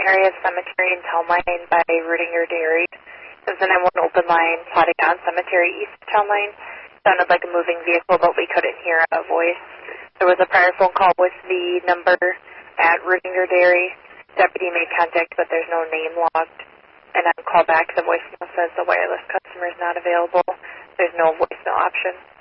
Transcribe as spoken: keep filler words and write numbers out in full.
area of cemetery and town line by Rudinger Dairy. There's an M one open line plotting on cemetery east of town line. Sounded like a moving vehicle, but we couldn't hear a voice. There was a prior phone call with the number at Rudinger Dairy. Deputy made contact, but there's no name logged. And on call back, the voicemail says the wireless customer is not available. There's no voicemail option.